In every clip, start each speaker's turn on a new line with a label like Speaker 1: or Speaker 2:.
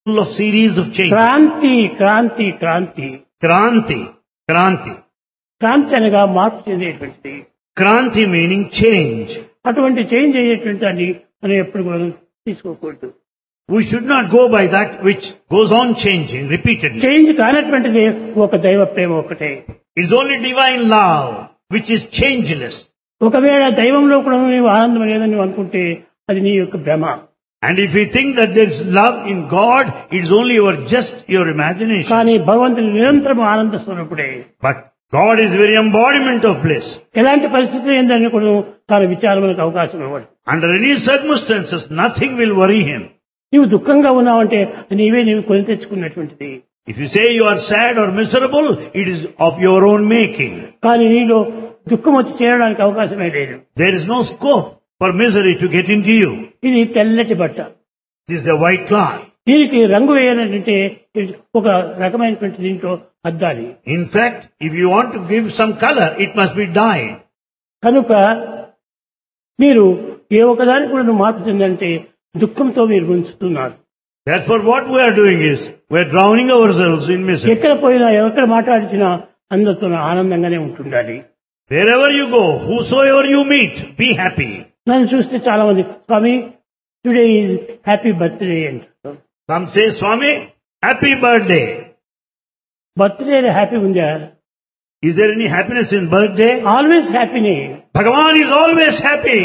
Speaker 1: full of series of changes.
Speaker 2: Kranti Kranti Kranti
Speaker 1: Kranti, Kranti.
Speaker 2: Kranti అనగా మార్పు చెందేటువంటిది.
Speaker 1: Kranti meaning change.
Speaker 2: అటువంటి change అయ్యేటువంటి దాన్ని మనం ఎప్పుడు కూడా తీసుకోకూడదు.
Speaker 1: We should not go by that which goes on changing repeatedly.
Speaker 2: Change కానటువంటిది ఒక దైవ ప్రేమ ఒకటే.
Speaker 1: It's only divine love which is changeless.
Speaker 2: ఒకవేళ దైవంలో కూడా నీవు ఆనందం లేదని నువ్వు అనుకుంటే అది నీ యొక్క భ్రమ.
Speaker 1: And if you think that there is love in God, it's only just your imagination.
Speaker 2: కానీ భగవంతుని నిరంతరం ఆనంద స్వరూపుడే.
Speaker 1: But God is very embodiment of bliss.
Speaker 2: ఎలాంటి పరిస్థితులు ఏందని కూడా తాను విచారములకు అవకాశం ఇవ్వడు.
Speaker 1: Under any circumstances, nothing will worry him.
Speaker 2: నీవు దుఃఖంగా ఉన్నావంటే నీవు కొని తెచ్చుకున్నటువంటిది.
Speaker 1: If you say you are sad or miserable, it is of your own making.
Speaker 2: కానీ నీలో దుఃఖం వచ్చి చేరడానికి అవకాశమే లేదు.
Speaker 1: There is no scope for misery to get into you.
Speaker 2: ఇది తెల్లటి బట్ట.
Speaker 1: This is a white cloth.
Speaker 2: దీనికి రంగు వేయాలంటే ఒక రకమైనటువంటి దీంట్లో అద్దాలి.
Speaker 1: In fact, if you want to give some color, it must be dyed.
Speaker 2: కనుక మీరు ఏ ఒక్కదానికి కూడా మార్పు చెందంటే దుఃఖంతో మీరు గుంచుతున్నారు.
Speaker 1: Therefore, what we are doing is, we are drowning ourselves in misery.
Speaker 2: ఎక్కడ పోయినా ఎక్కడ మాట్లాడినా అందరితో ఆనందంగానే ఉంటుండాలి.
Speaker 1: Wherever you go, whosoever you meet, be happy.
Speaker 2: నన్ను చూస్తే చాలా మంది స్వామి టుడే ఈజ్ హ్యాపీ బర్త్డే అంటారు.
Speaker 1: Some say, Swami, happy birthday.
Speaker 2: Birthday happy ఉందా?
Speaker 1: Is there any happiness in birthday?
Speaker 2: Always హ్యాపీనే.
Speaker 1: Bhagavan is always happy.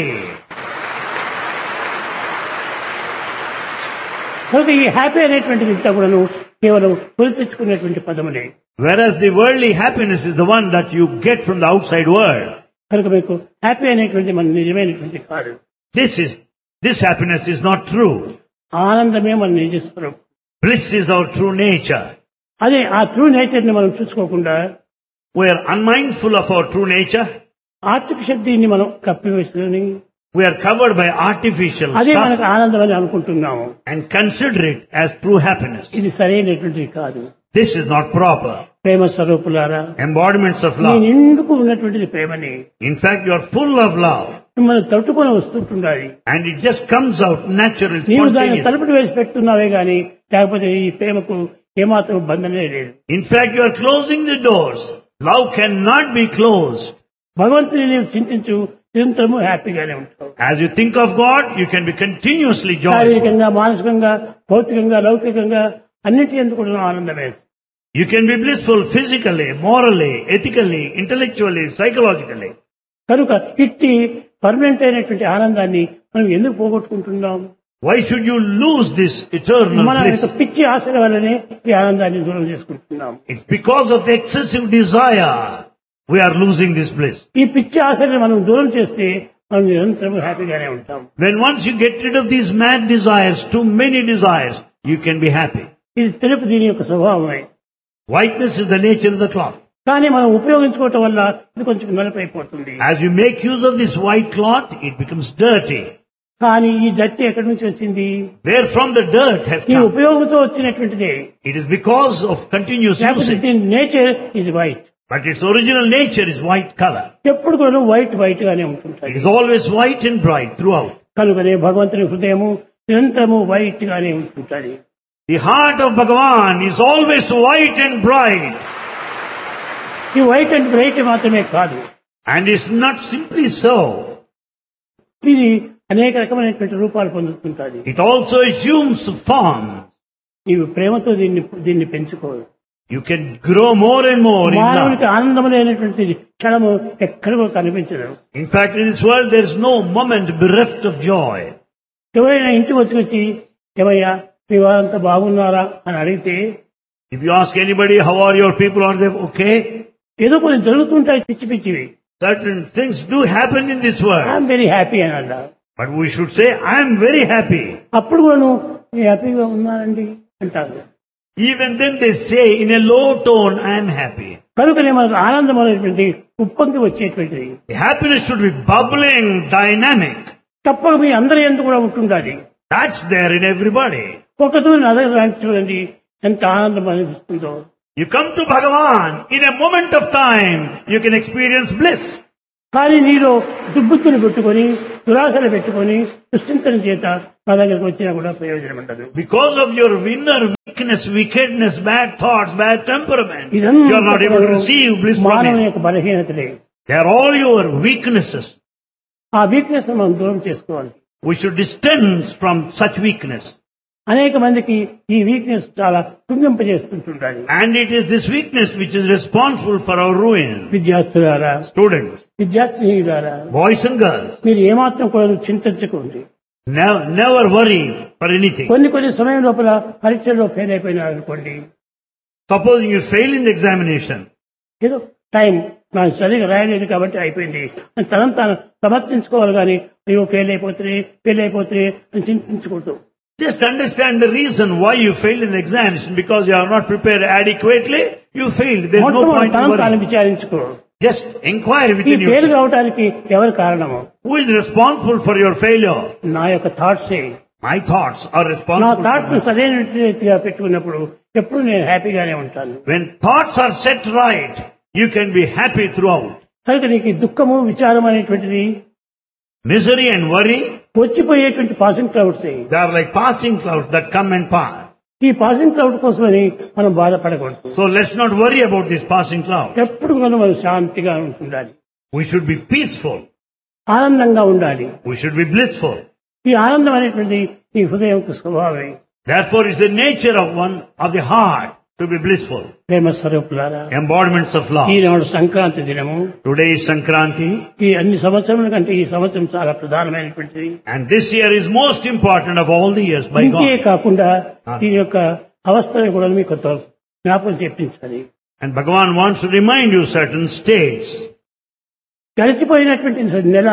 Speaker 2: కనుక ఈ హ్యాపీ అనేటువంటిది ఇంత కూడాను కేవలం కొని తెచ్చుకునేటువంటి పదములే.
Speaker 1: Whereas the worldly happiness is the one that you get from the outside world.
Speaker 2: కనుక మీకు హ్యాపీ అనేటువంటి మన నిజమైనటువంటి కాదు.
Speaker 1: This happiness is not true.
Speaker 2: ఆనందమే మన నిజ స్వరూపం.
Speaker 1: Bliss is our true nature.
Speaker 2: అదే ఆ ట్రూ నేచర్ ని మనం చూసుకోకుండా
Speaker 1: We are unmindful of our true nature.
Speaker 2: Artificial దీన్ని మనం కప్పివేసుకుని
Speaker 1: We are covered by artificial
Speaker 2: అదే మనకు
Speaker 1: stuff
Speaker 2: ఆనందం అని అనుకుంటున్నాము.
Speaker 1: and consider it as true happiness.
Speaker 2: ఇది సరైనటువంటిది కాదు.
Speaker 1: This is not proper.
Speaker 2: ప్రేమ స్వరూపులారా,
Speaker 1: Embodiments of
Speaker 2: నీ
Speaker 1: love.
Speaker 2: నిండుకు ఉన్నటువంటిది ప్రేమని
Speaker 1: In fact, you are full of love.
Speaker 2: మిమ్మల్ని తట్టుకొని వస్తుంటుండాలి.
Speaker 1: And it just comes out naturally,
Speaker 2: నీవు దాన్ని
Speaker 1: spontaneously.
Speaker 2: తలుపుడు వేసి పెడుతున్నావే గాని లేకపోతే ఈ ప్రేమకు ఏమాత్రం బంధమే లేదు.
Speaker 1: In fact, you are closing the doors. Love cannot be closed.
Speaker 2: భగవంతుని నీవు చింతించు, నిరంతరము హ్యాపీగానే ఉంటావు.
Speaker 1: As you think of God, you can be continuously joyful.
Speaker 2: శారీరకంగా, మానసికంగా, భౌతికంగా, లౌకికంగా అన్నిటి ఎందుకు కూడా ఆనందమే.
Speaker 1: You can be blissful physically, morally, ethically, intellectually, psychologically.
Speaker 2: కనుక ఇట్టి పర్మనెంట్ అయినటువంటి ఆనందాన్ని మనం ఎందుకు పోగొట్టుకుంటున్నాం?
Speaker 1: Why should you lose this eternal
Speaker 2: మన
Speaker 1: bliss?
Speaker 2: యొక్క పిచ్చి ఆశల వల్లనే ఈ ఆనందాన్ని దూరం చేసుకుంటున్నాం.
Speaker 1: It's because of excessive desire we are losing this bliss.
Speaker 2: ఈ పిచ్చి ఆశలను మనం దూరం చేస్తే మనం నిరంతరం హ్యాపీగానే ఉంటాం.
Speaker 1: When once you get rid of these mad desires, too many desires, you can be happy.
Speaker 2: ఇది తెలుపు దీని యొక్క స్వభావమే.
Speaker 1: Whiteness is the nature of the cloth.
Speaker 2: కానీ మనం ఉపయోగించుకోవటం వల్ల ఇది కొంచెం నలుపైపోతుంది.
Speaker 1: As you make use of this white cloth, it becomes dirty.
Speaker 2: కానీ ఈ దట్టి ఎక్కడి నుంచి వచ్చింది?
Speaker 1: Where from the dirt has
Speaker 2: ఈ
Speaker 1: come.
Speaker 2: ఉపయోగంతో వచ్చినటువంటిదే.
Speaker 1: It is because of continuous
Speaker 2: లేకపోతే
Speaker 1: usage.
Speaker 2: దీని nature is white.
Speaker 1: But its original nature is white color.
Speaker 2: ఎప్పుడు కూడా వైట్ గానే ఉంటుంటాయి.
Speaker 1: It is always white and bright throughout.
Speaker 2: కనుకనే భగవంతుని హృదయము నిరంతరము వైట్ గానే ఉంటుంటాయి.
Speaker 1: The heart of Bhagavan is always white and bright.
Speaker 2: ఈ వైట్ అండ్ బ్రైట్ మాత్రమే కాదు,
Speaker 1: And it's not simply so.
Speaker 2: ఇది అనేక రకమైనటువంటి రూపాలు పొందుతుంటాది.
Speaker 1: It also assumes form.
Speaker 2: నీవు ప్రేమతో దీన్ని పెంచుకోవాలి.
Speaker 1: You can grow more and more in
Speaker 2: మానవునికి
Speaker 1: love.
Speaker 2: ఆనందం లేనటువంటి క్షణము ఎక్కడ కూడా కనిపించదు.
Speaker 1: In fact, in this world there is no moment bereft of joy.
Speaker 2: ఎవరైనా ఇంటికి వచ్చి ఏమయ్యా మీ వారంతా బాగున్నారా అని అడిగితే
Speaker 1: If you ask anybody, how are your people, are they okay?
Speaker 2: ఏదో కొన్ని జరుగుతుంటాయి పిచ్చివి.
Speaker 1: Certain things do happen in this world.
Speaker 2: I'm very happy అని అన్నారు.
Speaker 1: But we should say, I am very happy.
Speaker 2: అప్పుడు కూడా నువ్వు హ్యాపీగా ఉన్నానండి అంటారు.
Speaker 1: Even then they say in a low tone, I am happy.
Speaker 2: కనుకనే మనకు ఆనందం అనేటువంటి ఉప్పొంగి వచ్చేటువంటిది.
Speaker 1: The happiness should be bubbling, dynamic.
Speaker 2: తప్పక మీ అందరి ఎందుకు కూడా ఉంటుండాలి.
Speaker 1: That's there in everybody.
Speaker 2: ఒకతో నదర్ రాంటి చూడండి ఎంత ఆనందం అనిపిస్తుందో.
Speaker 1: You come to Bhagavan, in a moment of time, you can experience bliss.
Speaker 2: కానీ నీలో దుర్బుద్ధులు పెట్టుకొని దురాశలు పెట్టుకొని దుశ్చింతన చేత మా దగ్గరికి వచ్చినా కూడా ప్రయోజనం ఉండదు.
Speaker 1: Because of your inner weakness, wickedness, bad thoughts, bad temperament, you are not able to receive bliss from
Speaker 2: మానవుని
Speaker 1: Him.
Speaker 2: యొక్క బలహీనతలే.
Speaker 1: They are all your weaknesses.
Speaker 2: ఆ వీక్నెస్ మనం దూరం చేసుకోవాలి.
Speaker 1: We should distance from such weakness.
Speaker 2: అనేక మందికి ఈ weakness చాలా కుంగింపజేస్తుంటుండాలి.
Speaker 1: And it is this weakness which is responsible for our ruin.
Speaker 2: విద్యార్థులారా,
Speaker 1: Students,
Speaker 2: విద్యార్థినీయులారా,
Speaker 1: boys and girls,
Speaker 2: మీరు ఏమాత్రం కూడా చింతించకండి.
Speaker 1: never worry for anything.
Speaker 2: కొన్ని సమయం లోపల పరీక్షల్లో fail అయిపోయినారనుకోండి,
Speaker 1: Supposing you fail in the examination,
Speaker 2: ఏదో టైం నాకు సరిగా రాయలేదు కాబట్టి అయిపోయింది అని తనను తాను సమర్థించుకోవాలి. కానీ అయ్యో ఫెయిల్ అయిపోతే అని చింతించకూడదు.
Speaker 1: just understand the reason why you failed in the examination. Because you are not prepared adequately, you failed. There is no
Speaker 2: మొట్టమొదటి
Speaker 1: point in
Speaker 2: తనను తాను
Speaker 1: worrying.
Speaker 2: విచారించుకో.
Speaker 1: Just inquire
Speaker 2: ఈ
Speaker 1: within
Speaker 2: ఫెయిల్
Speaker 1: you.
Speaker 2: కావడానికి ఎవరు కారణము?
Speaker 1: Who is responsible for your failure?
Speaker 2: నా యొక్క థాట్సే.
Speaker 1: My thoughts are
Speaker 2: నా
Speaker 1: responsible.
Speaker 2: థాట్స్
Speaker 1: for
Speaker 2: సరైన రీతిగా పెట్టుకున్నప్పుడు ఎప్పుడు నేను హ్యాపీగానే ఉంటాను.
Speaker 1: When thoughts are set right, you can be happy throughout.
Speaker 2: కనుక నీకు ఈ దుఃఖము విచారం అనేటువంటిది
Speaker 1: Misery and worry,
Speaker 2: వచ్చిపోయేటువంటి passing clouds.
Speaker 1: they are like passing clouds that come and pass.
Speaker 2: ఈ పాసింగ్ క్లౌడ్ కోసమని మనం బాధపడకూడదు.
Speaker 1: So let's not worry about this passing cloud.
Speaker 2: ఎప్పుడు మనం శాంతిగా ఉండాలి,
Speaker 1: We should be peaceful.
Speaker 2: ఆనందంగా ఉండాలి.
Speaker 1: We should be blissful.
Speaker 2: ఈ ఆనందం అనేటువంటి ఈ హృదయం స్వభావమే.
Speaker 1: Therefore, it's the nature of the heart to be blissful.
Speaker 2: ప్రేమ స్వరూపులారా,
Speaker 1: Embodiments of love.
Speaker 2: ఈనాడు సంక్రాంతి దినము.
Speaker 1: Today is Sankranti,
Speaker 2: ఈ అన్ని సంవత్సరముల కంటే ఈ సంవత్సరం చాలా ప్రధానమైనటువంటిది.
Speaker 1: and this year is most important of all the years by
Speaker 2: ఇంకే
Speaker 1: God.
Speaker 2: కాకుండా దీని యొక్క అవస్థను కూడా మీకు కొంత జ్ఞాపకం చెప్పించాలి.
Speaker 1: And Bhagavan wants to remind you certain states.
Speaker 2: గడిచిపోయినటువంటి నెల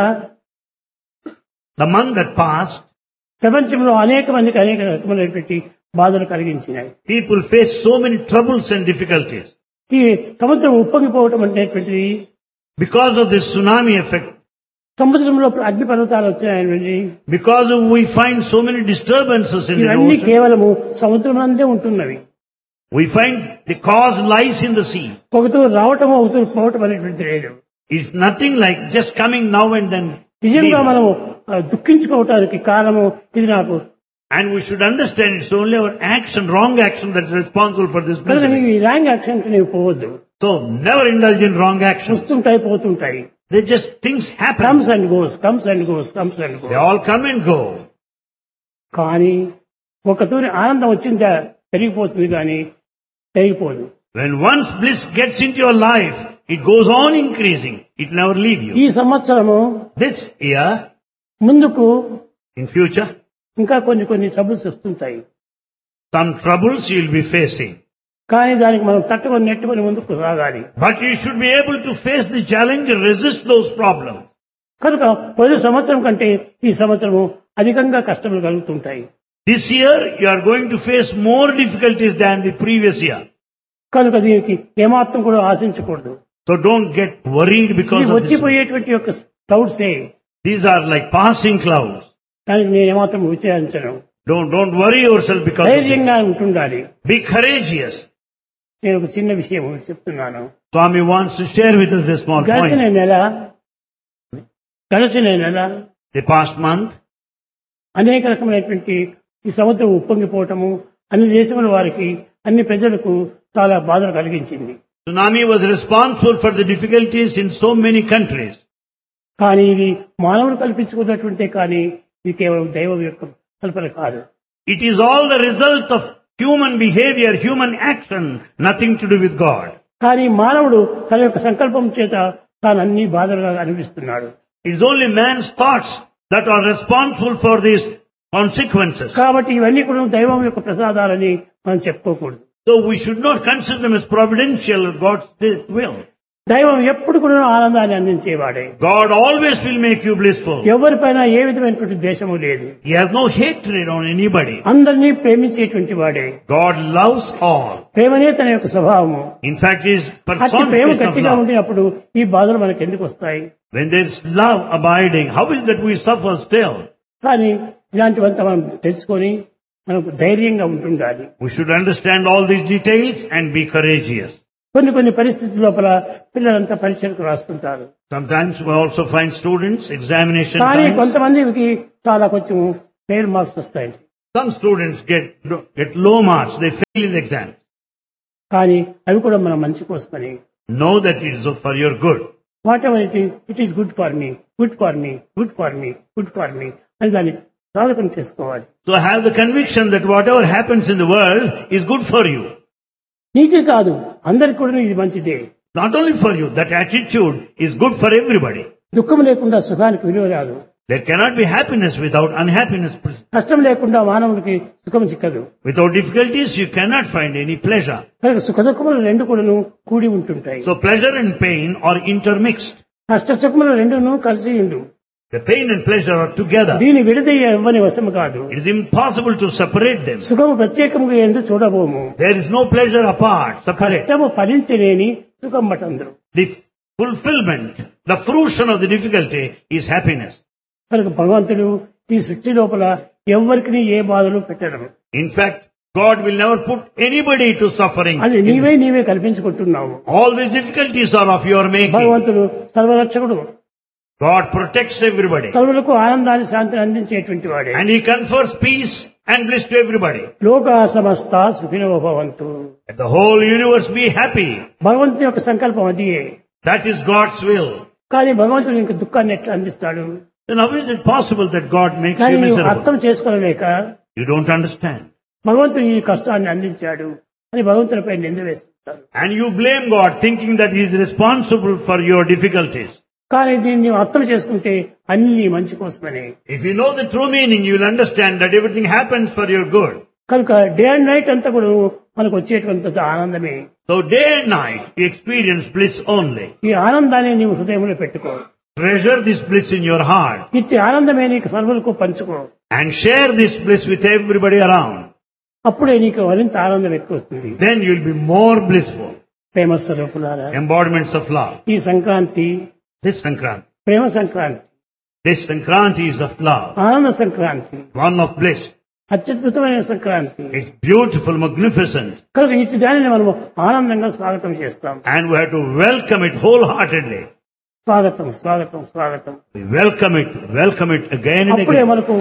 Speaker 1: The month that passed,
Speaker 2: ప్రపంచంలో అనేక మందికి అనేక రకమైనటువంటి బాధలు కలిగించినాయి.
Speaker 1: people faced so many troubles and difficulties.
Speaker 2: ఈ సముద్రం ఉప్పొంగిపోవటం అనేటువంటిది,
Speaker 1: Because of this tsunami effect,
Speaker 2: సముద్రంలో అగ్ని పర్వతాలు వచ్చినాయని,
Speaker 1: because we find so many disturbances in the
Speaker 2: ఇవన్నీ
Speaker 1: ocean,
Speaker 2: కేవలము సముద్రం అందే ఉంటున్నవి.
Speaker 1: we find the cause lies in the sea.
Speaker 2: ఒకతో రావటం ఒకతో పోవటం అనేటువంటిది లేదు.
Speaker 1: It's nothing like just coming now and then.
Speaker 2: నిజంగా
Speaker 1: leaving.
Speaker 2: మనము దుఃఖించుకోవటానికి కారణము ఇది నాకు.
Speaker 1: And we should understand it's only our action, wrong action, that's responsible for this
Speaker 2: కనుక
Speaker 1: misery.
Speaker 2: నీవు ఈ రాంగ్ యాక్షన్ నీవు పోవద్దు.
Speaker 1: So never indulge in wrong action.
Speaker 2: వస్తుంటాయి పోతుంటాయి.
Speaker 1: They just, things happen.
Speaker 2: Comes and goes, comes and goes, comes and
Speaker 1: They
Speaker 2: goes.
Speaker 1: all come and go.
Speaker 2: కానీ ఒకతూరి ఆనందం వచ్చిందా పెరిగిపోతుంది కానీ పెరిగిపోదు.
Speaker 1: When once bliss gets into your life, it goes on increasing. It will never leave
Speaker 2: ఈ
Speaker 1: you.
Speaker 2: సంవత్సరము
Speaker 1: This year,
Speaker 2: ముందుకు
Speaker 1: in future,
Speaker 2: ఇంకా కొన్ని ట్రబుల్స్ వస్తుంటాయి.
Speaker 1: some troubles you will be facing.
Speaker 2: కానీ దానికి మనం తట్టుకొని నెట్టుకొని ముందుకు సాగాలి.
Speaker 1: But you should be able to face the challenge and resist those problems.
Speaker 2: కనుక పోయిన సంవత్సరం కంటే ఈ సంవత్సరము అధికంగా కష్టములు కలుగుతుంటాయి.
Speaker 1: This year, you are going to face more difficulties than the previous year.
Speaker 2: కనుక దీనికి ఏమాత్రం కూడా ఆశించకూడదు.
Speaker 1: So don't get worried because
Speaker 2: ఇది
Speaker 1: of this.
Speaker 2: వచ్చిపోయేటువంటి యొక్క క్లౌడ్సే.
Speaker 1: These are like passing clouds.
Speaker 2: దానికి నేను ఏమాత్రం విచారించను.
Speaker 1: Don't worry yourself because of this.
Speaker 2: ధైర్యంగా ఉంటుండాలి.
Speaker 1: Be courageous.
Speaker 2: నేను ఒక చిన్న విషయం చెప్తున్నాను.
Speaker 1: Swami wants to share with us a small
Speaker 2: గడిచిన
Speaker 1: point.
Speaker 2: నెల
Speaker 1: The past month,
Speaker 2: అనేక రకమైనటువంటి ఈ సముద్రం ఉప్పొంగిపోవటము అన్ని దేశముల వారికి అన్ని ప్రజలకు చాలా బాధలు కలిగించింది.
Speaker 1: tsunami was responsible for the difficulties in so many countries.
Speaker 2: కానీ ఇది మానవుడు కల్పించుకున్నటువంటిదే కానీ ఇది కేవలం దైవం యొక్క కల్పన కాదు.
Speaker 1: It is all the result of human behavior, human action, nothing to do with God.
Speaker 2: కానీ మానవుడు తన యొక్క సంకల్పం చేత తాను అన్ని బాధలుగా అనిపిస్తున్నాడు.
Speaker 1: It is only man's thoughts that are responsible for these consequences.
Speaker 2: కాబట్టి ఇవన్నీ కూడా దైవం యొక్క ప్రసాదాలని మనం చెప్పుకోకూడదు.
Speaker 1: So we should not consider them as providential or God's will.
Speaker 2: దైవం ఎప్పుడు కూడా ఆనందాన్ని అందించేవాడే.
Speaker 1: God always will make you blissful.
Speaker 2: ఎవరిపైన ఏ విధమైనటువంటి ద్వేషము లేదు.
Speaker 1: He has no hatred on anybody.
Speaker 2: అందరినీ ప్రేమించేటువంటి వాడే.
Speaker 1: God loves all.
Speaker 2: ప్రేమనే తన యొక్క స్వభావము.
Speaker 1: In fact, He is
Speaker 2: అట్టి ప్రేమ
Speaker 1: personification of
Speaker 2: గట్టిగా
Speaker 1: love.
Speaker 2: ఉండినప్పుడు ఈ బాధలు మనకు ఎందుకు వస్తాయి?
Speaker 1: When there is love abiding, how is that we suffer still?
Speaker 2: కానీ ఇలాంటివంతా మనం తెలుసుకొని మనకు ధైర్యంగా ఉంటుండాలి.
Speaker 1: We should understand all these details and be courageous.
Speaker 2: కొన్ని పరిస్థితుల లోపల పిల్లలంతా పరీక్షలకు రాస్తుంటారు.
Speaker 1: Sometimes we also find students examination
Speaker 2: కానీ
Speaker 1: time.
Speaker 2: కొంతమందికి చాలా కొంచెం ఫెయిల్ మార్క్స్ వస్తాయి.
Speaker 1: Some students get low marks. They fail in the exam.
Speaker 2: కానీ అవి కూడా మన మంచి కోసమని.
Speaker 1: Know that it is for your good.
Speaker 2: What ever it is good for me, good for me, good for me, good for me అని దాన్ని స్వాగతం చేసుకోవాలి.
Speaker 1: So have the conviction that whatever happens in the world is good for you.
Speaker 2: నీకే కాదు అందరికి కూడా ఇది మంచిదే.
Speaker 1: Not only for you. That attitude is good for everybody.
Speaker 2: దుఃఖం లేకుండా సుఖానికి విలువ రాదు.
Speaker 1: There cannot be happiness without unhappiness.
Speaker 2: కష్టం లేకుండా మానవుడికి సుఖం చిక్కదు.
Speaker 1: Without difficulties, you cannot find any pleasure.
Speaker 2: కనుక సుఖ దుఃఖములు రెండు కూడాను కూడి ఉంటుంటాయి.
Speaker 1: So pleasure and pain are intermixed.
Speaker 2: కష్ట సుఖములు రెండును కలిసి ఉండు.
Speaker 1: The pain and pleasure are together.
Speaker 2: దీని విడదీయ ఇవ్వని వశము కాదు.
Speaker 1: It is impossible to separate them.
Speaker 2: సుఖము ప్రత్యేకముగా ఎందు చూడబోము.
Speaker 1: There is no pleasure apart, separate.
Speaker 2: కష్టము ఫలించలేని సుఖం మటందరు.
Speaker 1: The fulfillment, the fruition of the difficulty is happiness.
Speaker 2: కనుక భగవంతుడు ఈ సృష్టి లోపల ఎవరికి ఏ బాధలు పెట్టడం.
Speaker 1: In fact, God will never put anybody to suffering.
Speaker 2: అది నీవే కల్పించుకుంటున్నావు.
Speaker 1: All these difficulties are of your making.
Speaker 2: భగవంతుడు సర్వరక్షకుడు.
Speaker 1: God protects everybody.
Speaker 2: సర్వులకు ఆనందాన్ని శాంతిని అందించేటువంటి వాడే.
Speaker 1: And He confers peace and bliss to everybody.
Speaker 2: లోకా సమస్త సుఖినో భవంతు.
Speaker 1: Let the whole universe be happy.
Speaker 2: భగవంతుని యొక్క సంకల్పం అదియే.
Speaker 1: That is God's will.
Speaker 2: కానీ భగవంతుడు ఇంక దుఃఖాన్ని ఎట్లా అందిస్తాడు?
Speaker 1: Then how is it possible that God makes
Speaker 2: కానీ
Speaker 1: you
Speaker 2: నీవు
Speaker 1: miserable?
Speaker 2: అర్థం చేసుకోలేక
Speaker 1: You don't understand.
Speaker 2: భగవంతుడు ఈ కష్టాన్ని అందించాడు అని భగవంతునిపై నింద వేస్తుంటారు.
Speaker 1: And you blame God thinking that He is responsible for your difficulties.
Speaker 2: కానీ దీన్ని నీవు అర్థం చేసుకుంటే అన్ని మంచి కోసమని.
Speaker 1: If you know the true meaning, you will understand that everything happens for your good.
Speaker 2: కనుక డే అండ్ నైట్ అంతా కూడా మనకు వచ్చేటువంటి ఆనందమే.
Speaker 1: So day and night you experience bliss only.
Speaker 2: ఈ ఆనందాన్ని నీవు హృదయంలో పెట్టుకో.
Speaker 1: Treasure this bliss in your heart.
Speaker 2: ఇట్టి ఆనందమే నీకు సర్వులకు పంచుకో.
Speaker 1: And share this bliss with everybody around.
Speaker 2: అప్పుడే నీకు మరింత ఆనందం ఎక్కువ వస్తుంది.
Speaker 1: Then you will be more blissful.
Speaker 2: ప్రేమ స్వరూపులారా,
Speaker 1: Embodiments of love.
Speaker 2: ఈ Sankranti
Speaker 1: This Sankranti.
Speaker 2: Prema Sankranti,
Speaker 1: This Sankranti is of love.
Speaker 2: ఆనంద సంక్రాంతి,
Speaker 1: One of bliss.
Speaker 2: అత్యద్భుతమైన సంక్రాంతి.
Speaker 1: It's beautiful, magnificent.
Speaker 2: కనుక ఇటు దానిని మనము ఆనందంగా స్వాగతం చేస్తాం.
Speaker 1: And we have to welcome it wholeheartedly.
Speaker 2: స్వాగతం స్వాగతం స్వాగతం.
Speaker 1: We welcome it again and
Speaker 2: అప్పుడే
Speaker 1: again.
Speaker 2: మనకు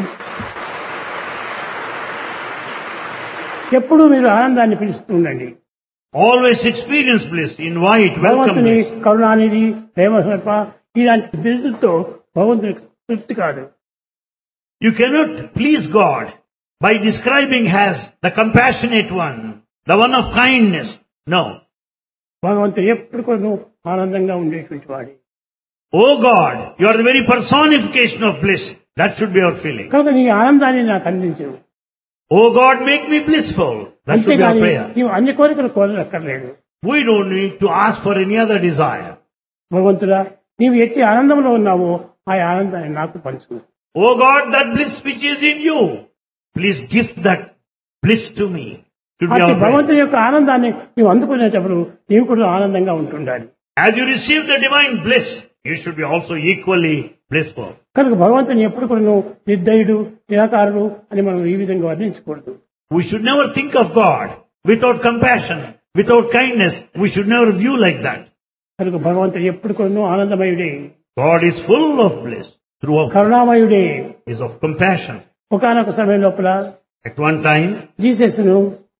Speaker 2: ఎప్పుడూ మీరు ఆనందాన్ని పిలుస్తూ ఉండండి.
Speaker 1: Always experience bliss. Invite, welcome
Speaker 2: భగవంతుని
Speaker 1: bliss.
Speaker 2: కరుణానిధి, ప్రేమ స్వరూప ఇలాంటి బిరుదులతో భగవంతునికి తృప్తి కాదు.
Speaker 1: You cannot please God by describing as the compassionate one, the one of kindness. No.
Speaker 2: భగవంతుడు ఎప్పుడు కూడా ఆనందంగా ఉండేటువంటి వాడే.
Speaker 1: Oh God, you are the very personification of bliss. That should be our feeling.
Speaker 2: కనుక నీ ఆనందాన్ని నాకు అందించు.
Speaker 1: Oh God, make me blissful. That should be our
Speaker 2: అంతేగాని
Speaker 1: prayer.
Speaker 2: నీవు అన్ని కోరికలు కోరక్కర్లేదు.
Speaker 1: We don't need to ask for any other desire.
Speaker 2: భగవంతుడా, నీవు ఎట్టి ఆనందంలో ఉన్నావో ఆ ఆనందాన్ని నాకు పంచు.
Speaker 1: Oh God, that bliss which is in you, please gift that bliss to me. Should be
Speaker 2: అట్టి
Speaker 1: our prayer.
Speaker 2: భగవంతుని యొక్క ఆనందాన్ని నీవు అందుకునేటప్పుడు నీవు కూడా ఆనందంగా ఉంటుండాలి.
Speaker 1: As you receive the divine bliss, you should be also equally blissful.
Speaker 2: కనుక భగవంతుని ఎప్పుడు కూడా నువ్వు నిర్దయుడు, నిరాకారుడు అని మనం ఈ విధంగా వర్ణించకూడదు.
Speaker 1: We should never think of God without compassion, without kindness. We should never view like that.
Speaker 2: కనుక భగవంతుడు ఎప్పుడు కూడా ఆనందమయుడే,
Speaker 1: God is full of bliss, throughout,
Speaker 2: కరుణామయుడే.
Speaker 1: is of compassion.
Speaker 2: ఒకనొక సమయం లోపల
Speaker 1: At one time,
Speaker 2: జీసస్ను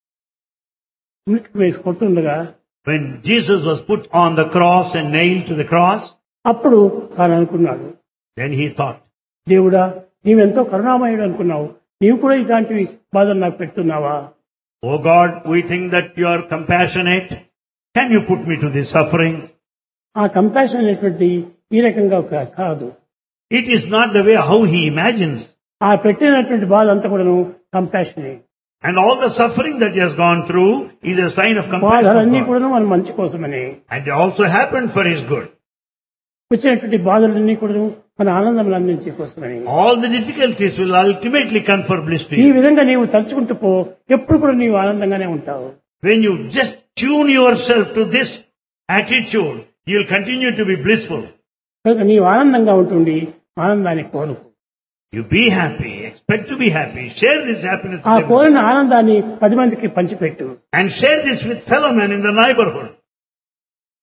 Speaker 2: వేసి కొట్టుండగా
Speaker 1: when Jesus was put on the cross and nailed to the cross,
Speaker 2: అప్పుడు తాను అనుకున్నాడు,
Speaker 1: then he thought,
Speaker 2: దేవుడా నీవెంతో కరుణామయుడు అనుకున్నావు, నీవు కూడా ఇలాంటివి బాధలు నాకు పెడుతున్నావా?
Speaker 1: Oh God, we think that you are compassionate. Can you put me to this suffering?
Speaker 2: ఆ కంపాషన్ అనేటువంటిది ఈ రకంగా కాదు.
Speaker 1: It is not the way how he imagines.
Speaker 2: ఆ పెట్టినటువంటి బాధ అంతా కూడాను కంపాషనే.
Speaker 1: And all the suffering that he has gone through is a sign of compassion
Speaker 2: బాధలన్నీ
Speaker 1: of God.
Speaker 2: కూడాను మన మంచి కోసమని.
Speaker 1: And they also happened for his good.
Speaker 2: వచ్చినటువంటి బాధలన్నీ కూడాను మన ఆనందం అందించే కోసమని.
Speaker 1: All the difficulties will ultimately confer bliss to
Speaker 2: ఈ
Speaker 1: you.
Speaker 2: విధంగా నీవు తలుచుకుంటూ పో, ఎప్పుడు కూడా నీవు ఆనందంగానే ఉంటావు.
Speaker 1: When you just tune yourself to this attitude, you will continue to be blissful.
Speaker 2: కనుక నీవు ఆనందంగా ఉంటుంది, ఆనందాన్ని కోరుకు.
Speaker 1: You be happy, expect to be happy, share this happiness
Speaker 2: ఆ
Speaker 1: with everyone.
Speaker 2: కోరిన ఆనందాన్ని 10 మందికి పంచిపెట్టు.
Speaker 1: And share this with fellow men in the neighborhood.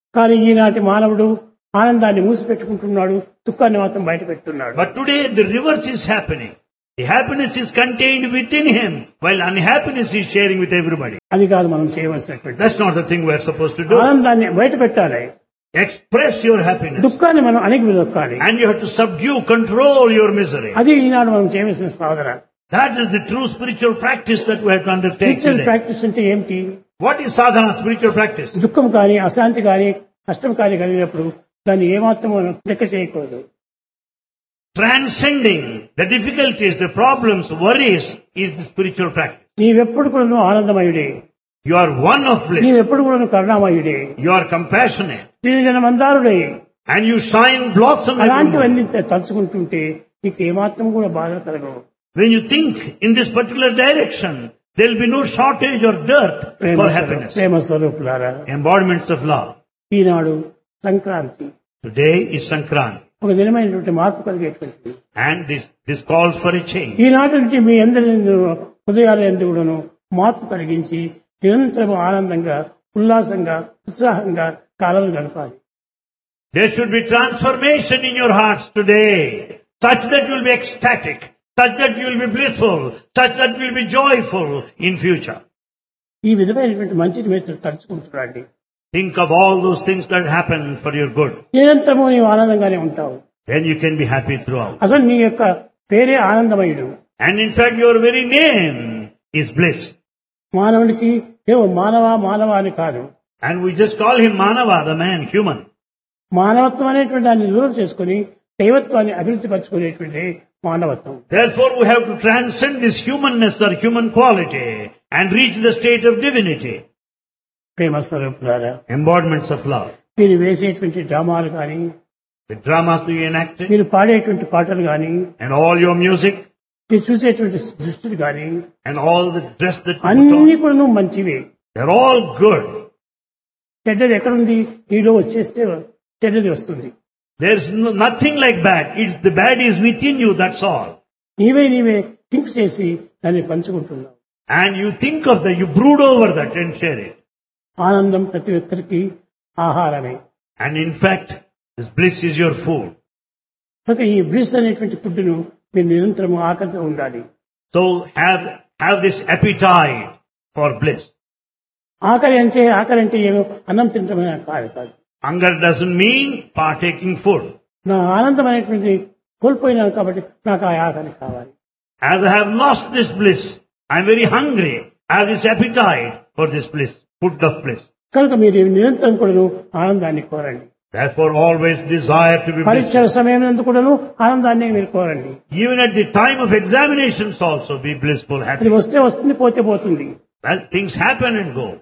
Speaker 2: కానీ ఈనాటి మానవుడు ఆనందాన్ని మూసిపెట్టుకుంటున్నాడు, దుఃఖాన్ని మాత్రం బయట పెడుతున్నాడు.
Speaker 1: But today the reverse is happening. The happiness is contained within him, while unhappiness is sharing with everybody.
Speaker 2: అది కాదు మనం చేయవలసినటువంటి.
Speaker 1: That's not the thing we're supposed to do.
Speaker 2: ఆనందాన్ని బయట పెట్టాలి,
Speaker 1: Express your happiness.
Speaker 2: దుఃఖాన్ని మనం అణిగిదొక్కాలి.
Speaker 1: And you have to subdue, control your misery.
Speaker 2: అది ఈనాడు మనం చేయవలసిన సాధన.
Speaker 1: That is the true spiritual practice that we have to undertake
Speaker 2: spiritual
Speaker 1: today.
Speaker 2: Practice అంటే ఏమిటి?
Speaker 1: What is sadhana, spiritual practice?
Speaker 2: దుఃఖం కానీ, అశాంతి కానీ, కష్టం కానీ కలిగినప్పుడు దాన్ని ఏమాత్రం మనం లెక్క చేయకూడదు.
Speaker 1: Transcending the difficulties, the problems, worries is the spiritual practice.
Speaker 2: నీవెప్పుడు కూడా ఆనందమయుడే,
Speaker 1: You are one of bliss.
Speaker 2: నీవెప్పుడు కూడా కరుణామయుడే,
Speaker 1: You are compassionate.
Speaker 2: జనమందారుడే.
Speaker 1: And you shine, blossom evermore.
Speaker 2: అలాంటివన్నీ తలుచుకుంటుంటే నీకు ఏమాత్రం కూడా బాధ కలగవు.
Speaker 1: When you think in this particular direction, there will be no shortage or dearth for happiness.
Speaker 2: ప్రేమ స్వరూపులారా,
Speaker 1: Embodiments of love.
Speaker 2: Eenadu Sankranti
Speaker 1: Today is Sankranti.
Speaker 2: ఒక దినమైనటువంటి మార్పు కలిగేటువంటిది.
Speaker 1: And this calls for a change.
Speaker 2: ఈనాటి నుంచి మీ అందరి హృదయాల యందు కూడాను మార్పు కలిగించి నిరంతరం ఆనందంగా, ఉల్లాసంగా, ఉత్సాహంగా కాలం గడపాలి.
Speaker 1: There should be transformation in your hearts today, such that you will be ecstatic, such that you will be blissful, such that you will be joyful in future.
Speaker 2: ఈ విధమైనటువంటి మంచిని మీరు తలుచుకుంటున్నాండి.
Speaker 1: Think of all those things that happen for your good.
Speaker 2: నిరంతరము నీవు ఆనందంగానే ఉంటావు.
Speaker 1: Then you can be happy throughout.
Speaker 2: అసలు నీ యొక్క పేరే ఆనందమయుడు.
Speaker 1: And in fact, your very name is bliss.
Speaker 2: మానవునికి ఏవో మానవ అని కాదు.
Speaker 1: And we just call him Manava, the man, human.
Speaker 2: మానవత్వం అనేటువంటి దాన్ని దూరం చేసుకుని దైవత్వాన్ని అభివృద్ధి పరచుకునేటువంటి మానవత్వం.
Speaker 1: Therefore, we have to transcend this humanness or human quality and reach the state of divinity.
Speaker 2: ప్రేమ స్వరూపులారా,
Speaker 1: Embodiments of love.
Speaker 2: మీరు వేసేటువంటి డ్రామాలు కానీ,
Speaker 1: The dramas you enacted
Speaker 2: మీరు పాడేటువంటి పాటలు కానీ,
Speaker 1: and all your music
Speaker 2: మీరు చూసేటువంటి దృష్టిలు కానీ
Speaker 1: and all the dress that you put
Speaker 2: అన్ని
Speaker 1: on,
Speaker 2: కూడా మంచివే.
Speaker 1: they're all good.
Speaker 2: చెడ్డది ఎక్కడుంది? నీలో వచ్చేస్తే చెడ్డది వస్తుంది.
Speaker 1: There's nothing like bad. The bad is within you, that's all.
Speaker 2: నీవే థింక్ చేసి దాన్ని పంచుకుంటున్నావు.
Speaker 1: And you think of that, you brood over that and share it.
Speaker 2: ఆనందం ప్రతి ఒక్కరికి ఆహారమే.
Speaker 1: And in fact, this bliss is your food.
Speaker 2: కనుక ఈ bliss అనేటువంటి ఫుడ్ ను మీరు నిరంతరం ఆకలితో ఉండాలి.
Speaker 1: So have this appetite for bliss.
Speaker 2: ఆకలి అంటే ఏమో అన్నం తింటమే కాదు.
Speaker 1: Hunger doesn't mean partaking food.
Speaker 2: నా ఆనందం అనేటువంటి కోల్పోయినాను కాబట్టి నాకు ఆ ఆకలి కావాలి.
Speaker 1: As I have lost this bliss, I am very hungry. I have this appetite for this bliss, food of bliss.
Speaker 2: కనుక మీరు నిరంతరం కూడా ఆనందాన్ని కోరండి.
Speaker 1: Therefore, always desire to be
Speaker 2: పరీక్షల
Speaker 1: blissful.
Speaker 2: సమయం నందు కూడాను ఆనందాన్ని మీరు కోరండి.
Speaker 1: Even at the time of examinations also be blissful,
Speaker 2: అది
Speaker 1: happy.
Speaker 2: వస్తే వస్తుంది, పోతే పోతుంది.
Speaker 1: Well, things happen and go.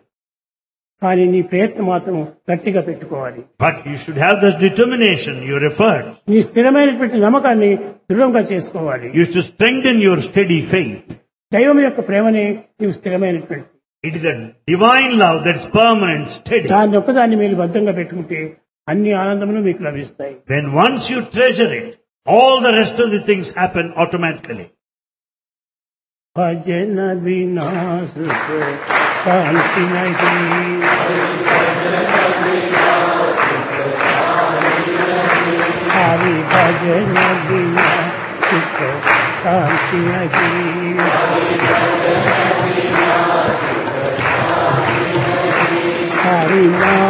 Speaker 2: కానీ నీ ప్రయత్నం మాత్రం గట్టిగా పెట్టుకోవాలి.
Speaker 1: But you should have the determination, your efforts.
Speaker 2: నీ స్థిరమైనటువంటి నమ్మకాన్ని దృఢంగా చేసుకోవాలి.
Speaker 1: You should strengthen your steady faith.
Speaker 2: దైవం యొక్క ప్రేమనే నీవు స్థిరమైనటువంటి,
Speaker 1: It is a divine love that is permanent, steady.
Speaker 2: దాన్ని ఒక్కదాన్ని మీరు భద్రంగా పెట్టుకుంటే అన్ని ఆనందములు మీకు లభిస్తాయి.
Speaker 1: When once you treasure it, all the rest of the things happen automatically.
Speaker 2: భజన వినాశ శాంతి నహి, హరి భజన వినాశ శాంతి నహి, హరి నామ